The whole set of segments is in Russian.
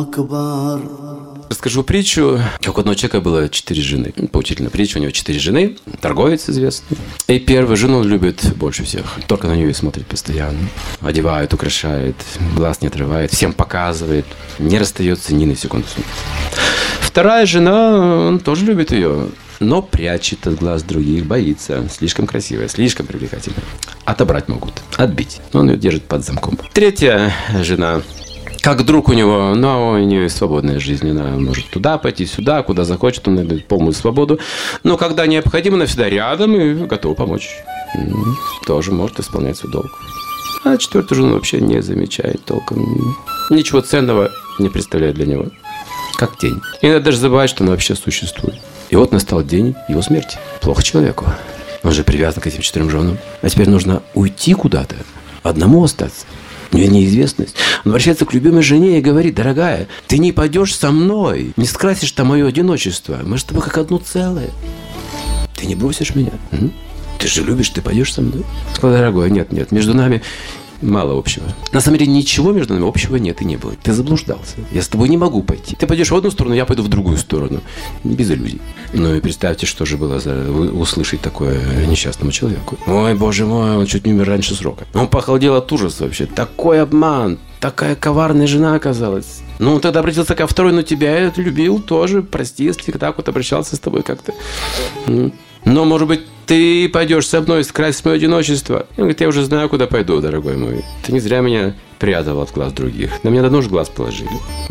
أكبر. Расскажу притчу, как у одного человека было 4 жены. Поучительная притча, у него 4 жены, торговец известный. И первую жену он любит больше всех. Только на нее и смотрит постоянно. Одевает, украшает, глаз не отрывает, всем показывает. Не расстается ни на секунду. Вторая жена, он тоже любит ее, но прячет от глаз других, боится. Слишком красивая, слишком привлекательная. Отобрать могут, отбить. Он ее держит под замком. Третья жена, как друг у него, но у нее свободная жизнь. Она может туда пойти, сюда, куда захочет. Он дает полную свободу. Но когда необходимо, она всегда рядом и готова помочь. Тоже может исполнять свой долг. А четвертую жену вообще не замечает толком. Ничего ценного не представляет для него. Как тень. И надо даже забывать, что она вообще существует. И вот настал день его смерти. Плохо человеку. Он же привязан к этим 4 женам. А теперь нужно уйти куда-то. Одному остаться. У нее неизвестность. Он обращается к любимой жене и говорит: дорогая, ты не пойдешь со мной, не скрасишь там мое одиночество. Мы с тобой как одно целое. Ты не бросишь меня? Ты же любишь, ты пойдешь со мной? Сказал: дорогой, нет, между нами мало общего. На самом деле ничего между нами общего нет и не было. Ты заблуждался. Я с тобой не могу пойти. Ты пойдешь в одну сторону, я пойду в другую сторону. Без иллюзий. Ну и представьте, что же было за услышать такое несчастному человеку. Ой, боже мой, он чуть не умер раньше срока. Он похолодел от ужаса вообще. Такой обман. Такая коварная жена оказалась. Ну, он тогда обратился ко второй, но тебя я любил тоже. Прости, если так вот обращался с тобой как-то. Но, может быть, ты пойдешь со мной скрасить мое одиночество? Он говорит: я уже знаю, куда пойду, дорогой мой. Ты не зря меня прятал от глаз других. На меня давно уже глаз положили.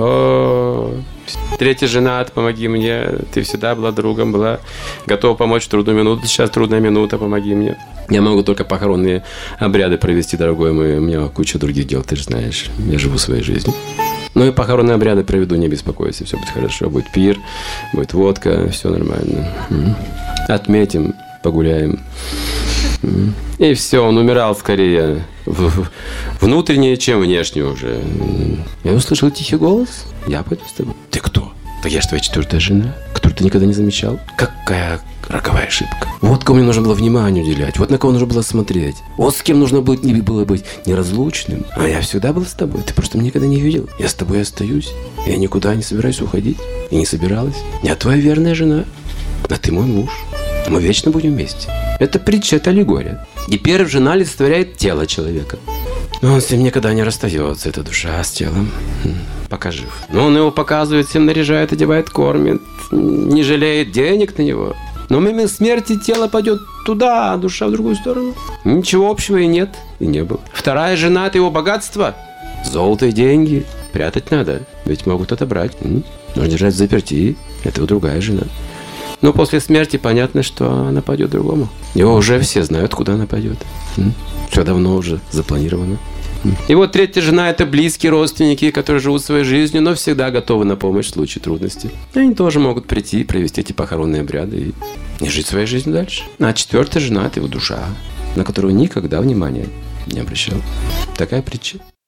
Третья жена, помоги мне. Ты всегда была другом, была готова помочь в трудную минуту. Сейчас трудная минута, помоги мне. Я могу только похоронные обряды провести, дорогой мой. У меня куча других дел, ты же знаешь. Я живу своей жизнью. Ну и похоронные обряды проведу, не беспокойся. Все будет хорошо. Будет пир, будет водка, все нормально. Отметим, погуляем. И все, он умирал скорее внутреннее, чем внешнее уже. Я услышал тихий голос: я пойду с тобой. Ты кто? Так я же твоя 4-я жена, которую ты никогда не замечал. Какая роковая ошибка. Вот кому мне нужно было внимание уделять, вот на кого нужно было смотреть. Вот с кем нужно было быть неразлучным. А я всегда был с тобой, ты просто меня никогда не видел. Я с тобой остаюсь, я никуда не собираюсь уходить. И не собиралась. Я твоя верная жена, а ты мой муж. Мы вечно будем вместе. Это притча, это аллегория. И первая жена олицетворяет тело человека. Но он с ним никогда не расстается, это душа с телом, пока жив. Но он его показывает, всем наряжает, одевает, кормит, не жалеет денег на него. Но в момент смерти тело пойдет туда, а душа в другую сторону. Ничего общего и нет, и не было. Вторая жена – это его богатство. Золото и деньги. Прятать надо, ведь могут отобрать. Нужно держать взаперти. Это его другая жена. Но после смерти понятно, что она пойдет другому. Его уже все знают, куда она пойдет. Все давно уже запланировано. И вот третья жена – это близкие родственники, которые живут своей жизнью, но всегда готовы на помощь в случае трудностей. Они тоже могут прийти, провести эти похоронные обряды и жить своей жизнью дальше. А 4-я жена – это его душа, на которую никогда внимания не обращал. Такая притча.